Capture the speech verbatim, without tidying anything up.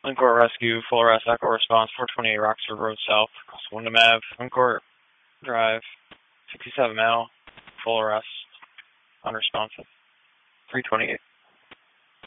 Lincourt Rescue, full arrest, echo response, four twenty-eight Roxford Road South, Wyndham Ave, Lincourt Drive, fifty-seven male, full arrest, unresponsive, three twenty-eight.